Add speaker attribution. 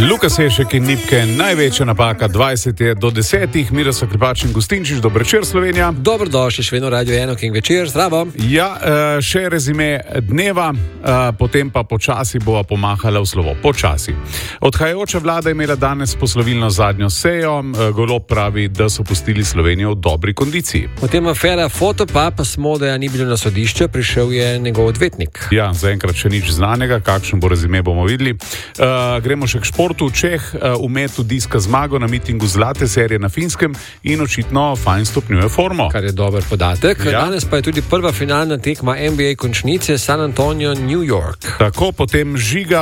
Speaker 1: Luka Sešek in Nipke, največja napaka 20 do 10. Miroslav Klepač in Gustinčič, dober večer Slovenija.
Speaker 2: Dobrodošli, še vedno Radio 1 King večer, zdravo.
Speaker 1: Ja, še rezime dneva, potem pa počasi bova pomahala v slovo. Počasi. Odhajajoča vlada je imela danes poslovilno zadnjo sejo. Golob pravi, da so pustili Slovenijo v dobri kondiciji.
Speaker 2: Potem afera Fotopub, Smodeja ni bilo na sodišče, prišel je njegov odvetnik.
Speaker 1: Ja, zaenkrat še nič znanega, kakšen bo rezime, bomo videli. Gremo še k športu. Čeh v metu diska zmago na mitingu zlate serije na Finskem in očitno fajn stopnjuje formo.
Speaker 2: Kar je dober podatek.
Speaker 1: Ja.
Speaker 2: Danes pa je tudi prva finalna tekma NBA končnice San Antonio, New York.
Speaker 1: Tako potem Žiga